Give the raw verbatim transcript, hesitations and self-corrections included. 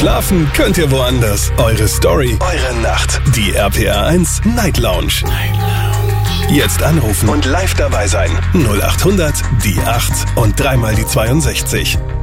Schlafen könnt ihr woanders. Eure Story, eure Nacht. Die R P R eins Night Lounge. Night Lounge. Jetzt anrufen und live dabei sein. null acht hundert, die acht und dreimal die zweiundsechzig.